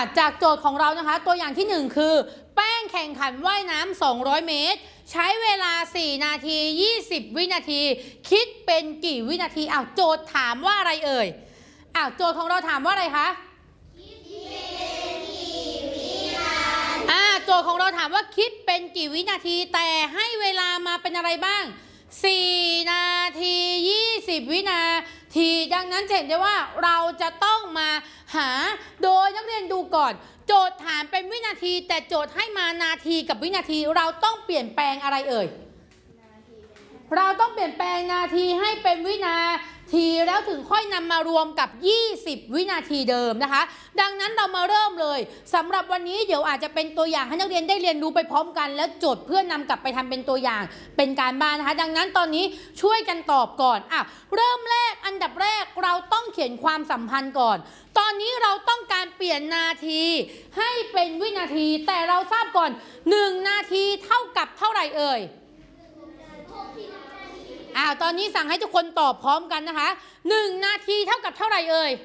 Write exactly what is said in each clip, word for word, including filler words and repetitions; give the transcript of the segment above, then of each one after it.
จากโจทย์ของเรานะคะตัวอย่างที่หนึ่งคือแป้งแข่งขันว่ายน้ำสองร้อยเมตรใช้เวลาสี่นาทียี่สิบวินาทีคิดเป็นกี่วินาทีอ้าวโจทย์ถามว่าอะไรเอ่ยอ้าวโจทย์ของเราถามว่าอะไรคะอ่าโจทย์ของเราถามว่าคิดเป็นกี่วินาทีแต่ให้เวลามาเป็นอะไรบ้างสี่นาทียี่สิบวินาทีดังนั้นเห็นได้ว่าเราจะต้องมาหาโดยนักเรียนดูก่อนโจทย์ถามเป็นวินาทีแต่โจทย์ให้มานาทีกับวินาทีเราต้องเปลี่ยนแปลงอะไรเอ่ยเราต้องเปลี่ยนแปลงนาทีให้เป็นวินาทีแล้วถึงค่อยนำมารวมกับยี่สิบวินาทีเดิมนะคะดังนั้นเรามาเริ่มเลยสำหรับวันนี้เดี๋ยวอาจจะเป็นตัวอย่างให้นักเรียนได้เรียนรู้ไปพร้อมกันแล้วจดเพื่อนำกลับไปทำเป็นตัวอย่างเป็นการบ้านนะคะดังนั้นตอนนี้ช่วยกันตอบก่อนอ่ะเริ่มแรกอันดับแรกเราต้องเขียนความสัมพันธ์ก่อนตอนนี้เราต้องการเปลี่ยนนาทีให้เป็นวินาทีแต่เราทราบก่อนหนึ่งนาทีเท่ากับเท่าไหร่เอ่ยอ้าวตอนนี้สั่งให้ทุกคนตอบพร้อมกันนะคะหนึ่งนาทีเท่ากับเท่าไหร่เอ่ย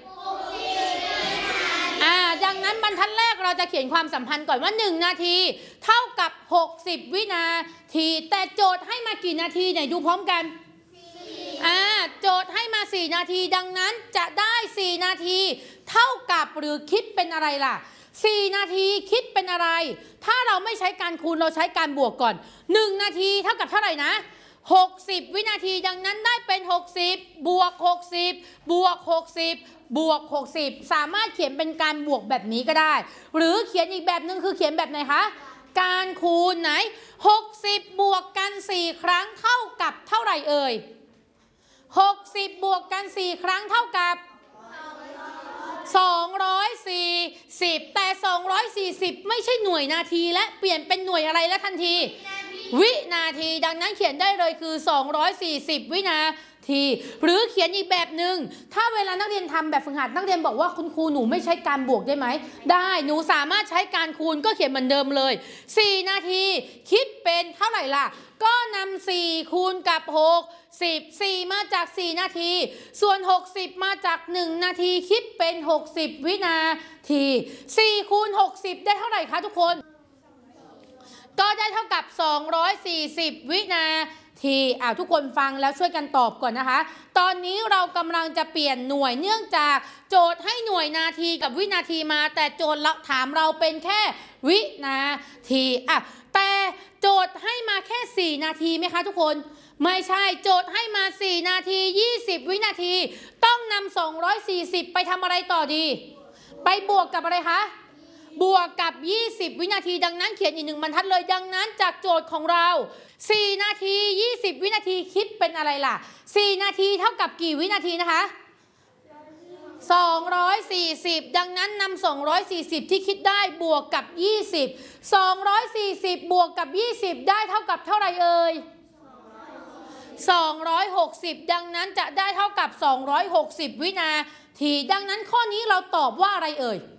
อ่าดังนั้นบรรทัดแรกเราจะเขียนความสัมพันธ์ก่อนว่าหนึ่งนาทีเท่ากับหกสิบวินาทีแต่โจทย์ให้มากี่นาทีไหนดูพร้อมกันอ่าโจทย์ให้มาสี่นาทีดังนั้นจะได้สี่นาทีเท่ากับหรือคิดเป็นอะไรล่ะสี่นาทีคิดเป็นอะไรถ้าเราไม่ใช้การคูณเราใช้การบวกก่อนหนึ่งนาทีเท่ากับเท่าไหร่นะหกสิบวินาทีดังนั้นได้เป็นหกสิบบวกหกสิบบวกหกสิบบวกหกสิบสามารถเขียนเป็นการบวกแบบนี้ก็ได้หรือเขียนอีกแบบหนึ่งคือเขียนแบบไหนคะการคูณไหนหกสิบบวกกันสี่ครั้งเท่ากับเท่าไหร่เอ่ยหกสิบบวกกันสี่ครั้งเท่ากับสองร้อยสี่สิบแต่สองร้อยสี่สิบไม่ใช่หน่วยนาทีและเปลี่ยนเป็นหน่วยอะไรแล้วทันทีวินาทีดังนั้นเขียนได้เลยคือสองร้อยสี่สิบวินาทีหรือเขียนอีกแบบหนึ่งถ้าเวลานักเรียนทำแบบฝึกหัดนักเรียนบอกว่าคุณครูหนูไม่ใช้การบวกได้ไหมได้หนูสามารถใช้การคูณก็เขียนเหมือนเดิมเลยสี่นาทีคิดเป็นเท่าไหร่ล่ะก็นำสี่คูณกับหกสิบ สี่มาจากสี่นาทีส่วนหกสิบมาจากหนึ่งนาทีคิดเป็นหกสิบวินาทีสี่คูณหกสิบได้เท่าไหร่คะทุกคนก็ได้เท่ากับสองร้อยสี่สิบวินาทีอ่าทุกคนฟังแล้วช่วยกันตอบก่อนนะคะตอนนี้เรากำลังจะเปลี่ยนหน่วยเนื่องจากโจทย์ให้หน่วยนาทีกับวินาทีมาแต่โจทย์ถามเราเป็นแค่วินาทีอ่ะแต่โจทย์ให้มาแค่สี่นาทีไหมคะทุกคนไม่ใช่โจทย์ให้มาสี่นาทียี่สิบวินาทีต้องนำสองร้อยสี่สิบไปทำอะไรต่อดีไปบวกกับอะไรคะบวกกับยี่สิบวินาทีดังนั้นเขียนอีกหนึ่งบรรทัดเลยดังนั้นจากโจทย์ของเราสี่นาทียี่สิบวินาทีคิดเป็นอะไรล่ะสี่นาทีเท่ากับกี่วินาทีนะคะสองร้อยสี่สิบดังนั้นนำสองร้อยสี่สิบที่คิดได้บวกกับยี่สิบ สองร้อยสี่สิบบวกกับยี่สิบได้เท่ากับเท่าไหร่เอ่ยสองร้อยหกสิบดังนั้นจะได้เท่ากับสองร้อยหกสิบวินาทีดังนั้นข้อนี้เราตอบว่าอะไรเอ่ย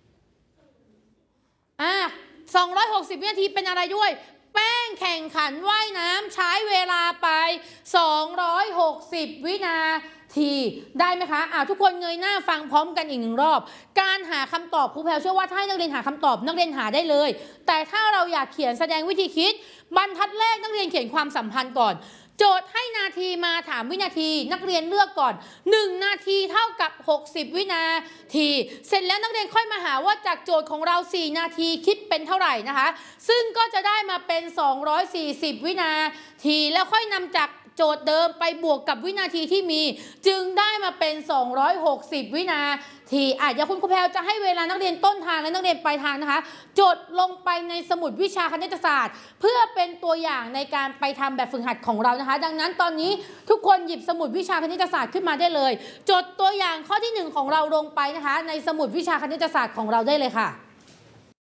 อ่ะสองร้อยหกสิบวินาทีเป็นอะไรด้วยแป้งแข่งขันว่ายน้ำใช้เวลาไปสองร้อยหกสิบวินาทีได้ไหมคะอ่าทุกคนเงยหน้าฟังพร้อมกันอีกหนึ่งรอบการหาคำตอบครูแพรวเชื่อว่าถ้านักเรียนหาคำตอบนักเรียนหาได้เลยแต่ถ้าเราอยากเขียนแสดงวิธีคิดบรรทัดแรกนักเรียนเขียนความสัมพันธ์ก่อนโจทย์ให้นาทีมาถามวินาทีนักเรียนเลือกก่อนหนึ่งนาทีเท่ากับหกสิบวินาทีเสร็จแล้วนักเรียนค่อยมาหาว่าจากโจทย์ของเราสี่นาทีคิดเป็นเท่าไหร่นะคะซึ่งก็จะได้มาเป็นสองร้อยสี่สิบวินาทีแล้วค่อยนำจากโจทย์เดิมไปบวกกับวินาทีที่มีจึงได้มาเป็นสองร้อยหกสิบวินาทีอ่ะเดี๋ยวคุณครูแพรวจะให้เวลานักเรียนต้นทางและนักเรียนปลายทางนะคะจดลงไปในสมุดวิชาคณิตศาสตร์เพื่อเป็นตัวอย่างในการไปทำแบบฝึกหัดของเรานะคะดังนั้นตอนนี้ทุกคนหยิบสมุดวิชาคณิตศาสตร์ขึ้นมาได้เลยจดตัวอย่างข้อที่หนึ่งของเราลงไปนะคะในสมุดวิชาคณิตศาสตร์ของเราได้เลยค่ะ